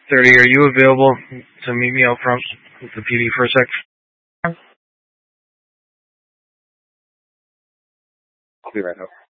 30, are you available to meet me out front with the PD for a sec? I'll be right out.